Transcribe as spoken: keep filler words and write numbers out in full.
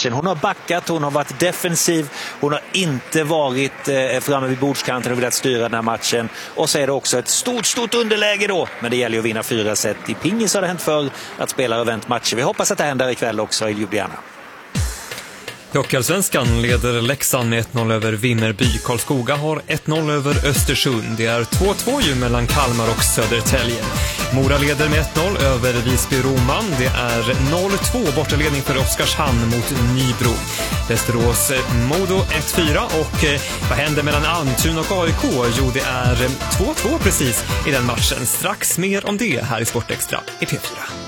matchen. Hon har backat, hon har varit defensiv, hon har inte varit eh, framme vid bordskanten och velat styra den här matchen. Och så är det också ett stort, stort underläge då. Men det gäller ju att vinna fyra set. I pingis har det hänt för att spelare har vänt matcher. Vi hoppas att det händer ikväll också i Ljubljana. I Hockeyallsvenskan leder Leksand med ett noll över Vimmerby. Karlskoga har ett noll över Östersund. Det är två två ju mellan Kalmar och Södertälje. Mora leder med ett noll över Visby-Roman. Det är noll två bortaledning för Oskarshamn mot Nybro. Västerås Modo ett fyra. Och vad händer mellan Almtuna och A I K? Jo, det är två två precis i den matchen. Strax mer om det här i Sportextra i P fyra.